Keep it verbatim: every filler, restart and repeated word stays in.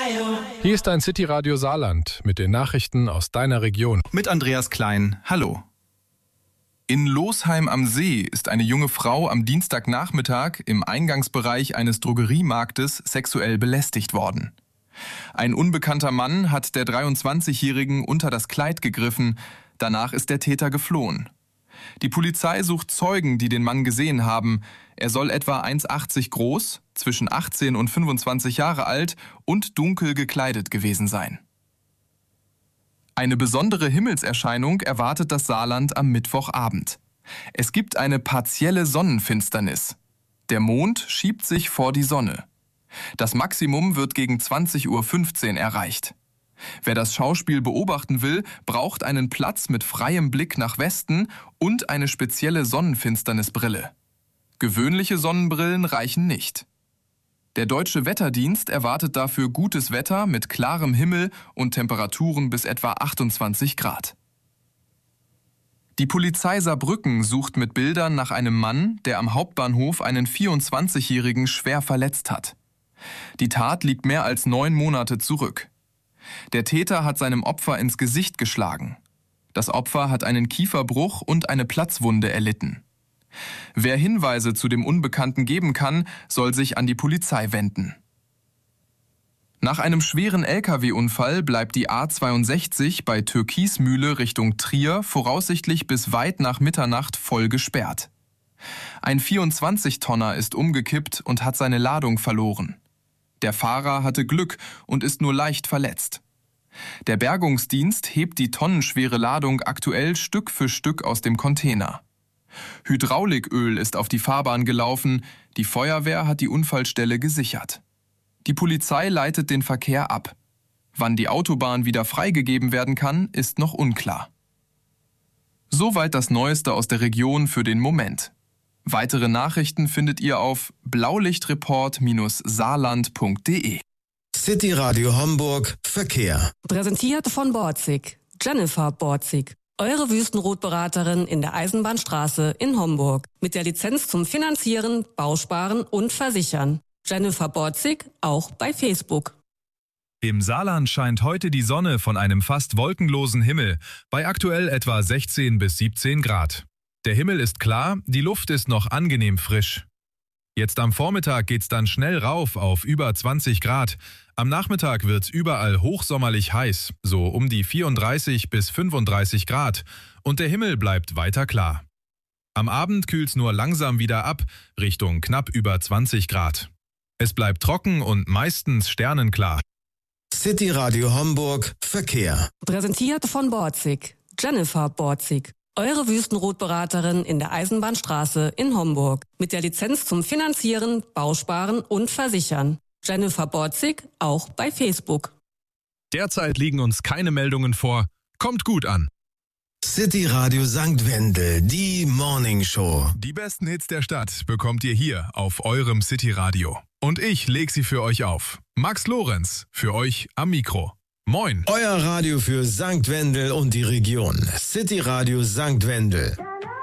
Hier ist ein City Radio Saarland mit den Nachrichten aus deiner Region. Mit Andreas Klein, hallo. In Losheim am See ist eine junge Frau am Dienstagnachmittag im Eingangsbereich eines Drogeriemarktes sexuell belästigt worden. Ein unbekannter Mann hat der dreiundzwanzigjährigen unter das Kleid gegriffen, danach ist der Täter geflohen. Die Polizei sucht Zeugen, die den Mann gesehen haben. Er soll etwa eins Komma achtzig groß, zwischen achtzehn und fünfundzwanzig Jahre alt und dunkel gekleidet gewesen sein. Eine besondere Himmelserscheinung erwartet das Saarland am Mittwochabend. Es gibt eine partielle Sonnenfinsternis. Der Mond schiebt sich vor die Sonne. Das Maximum wird gegen zwanzig Uhr fünfzehn erreicht. Wer das Schauspiel beobachten will, braucht einen Platz mit freiem Blick nach Westen und eine spezielle Sonnenfinsternisbrille. Gewöhnliche Sonnenbrillen reichen nicht. Der Deutsche Wetterdienst erwartet dafür gutes Wetter mit klarem Himmel und Temperaturen bis etwa achtundzwanzig Grad. Die Polizei Saarbrücken sucht mit Bildern nach einem Mann, der am Hauptbahnhof einen vierundzwanzigjährigen schwer verletzt hat. Die Tat liegt mehr als neun Monate zurück. Der Täter hat seinem Opfer ins Gesicht geschlagen. Das Opfer hat einen Kieferbruch und eine Platzwunde erlitten. Wer Hinweise zu dem Unbekannten geben kann, soll sich an die Polizei wenden. Nach einem schweren L K W-Unfall bleibt die A zweiundsechzig bei Türkismühle Richtung Trier voraussichtlich bis weit nach Mitternacht voll gesperrt. Ein vierundzwanzig-Tonner ist umgekippt und hat seine Ladung verloren. Der Fahrer hatte Glück und ist nur leicht verletzt. Der Bergungsdienst hebt die tonnenschwere Ladung aktuell Stück für Stück aus dem Container. Hydrauliköl ist auf die Fahrbahn gelaufen, die Feuerwehr hat die Unfallstelle gesichert. Die Polizei leitet den Verkehr ab. Wann die Autobahn wieder freigegeben werden kann, ist noch unklar. Soweit das Neueste aus der Region für den Moment. Weitere Nachrichten findet ihr auf blaulichtreport saarland punkt de. City Radio Homburg Verkehr. Präsentiert von Borzig. Jennifer Borzig. Eure Wüstenrotberaterin in der Eisenbahnstraße in Homburg. Mit der Lizenz zum Finanzieren, Bausparen und Versichern. Jennifer Borzig, auch bei Facebook. Im Saarland scheint heute die Sonne von einem fast wolkenlosen Himmel, bei aktuell etwa sechzehn bis siebzehn Grad. Der Himmel ist klar, die Luft ist noch angenehm frisch. Jetzt am Vormittag geht's dann schnell rauf auf über zwanzig Grad. Am Nachmittag wird's überall hochsommerlich heiß, so um die vierunddreißig bis fünfunddreißig Grad. Und der Himmel bleibt weiter klar. Am Abend kühlt's nur langsam wieder ab, Richtung knapp über zwanzig Grad. Es bleibt trocken und meistens sternenklar. City Radio Homburg Verkehr. Präsentiert von Borzig. Jennifer Borzig. Eure Wüstenrotberaterin in der Eisenbahnstraße in Homburg. Mit der Lizenz zum Finanzieren, Bausparen und Versichern. Jennifer Borzig, auch bei Facebook. Derzeit liegen uns keine Meldungen vor. Kommt gut an. City Radio Sankt Wendel, die Morning Show. Die besten Hits der Stadt bekommt ihr hier auf eurem City Radio. Und ich leg sie für euch auf. Max Lorenz, für euch am Mikro. Moin. Euer Radio für Sankt Wendel und die Region. City Radio Sankt Wendel.